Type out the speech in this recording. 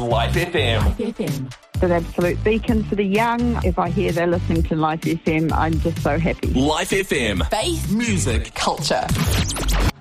Life FM. Life FM. An absolute beacon for the young. If I hear they're listening to Life FM, I'm just so happy. Life FM. Faith, music, culture.